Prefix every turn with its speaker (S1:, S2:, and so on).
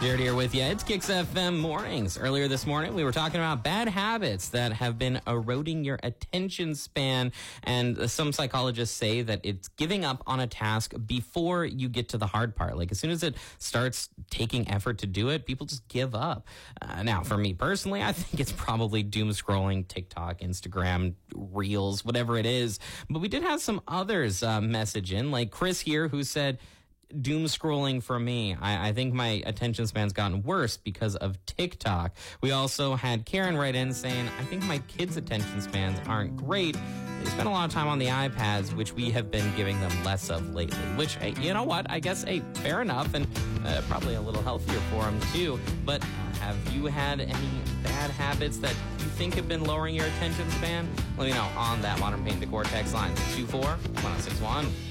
S1: Jared here with you. It's Kicks FM Mornings. Earlier this morning, we were talking about bad habits that have been eroding your attention span. And some psychologists say that it's giving up on a task before you get to the hard part. Like as soon as it starts taking effort to do it, people just give up. Now, for me personally, I think it's probably doom scrolling, TikTok, Instagram, Reels, whatever it is. But we did have some others message in, like Chris here, who said, doom scrolling for me. I think my attention span's gotten worse because of TikTok. We also had Karen write in saying, I think my kids' attention spans aren't great. They spend a lot of time on the iPads, which we have been giving them less of lately, which, hey, you know what? I guess, hey, fair enough, and probably a little healthier for them too. But have you had any bad habits that you think have been lowering your attention span? Let me know on that Modern Paint Decor text line, 224-1061.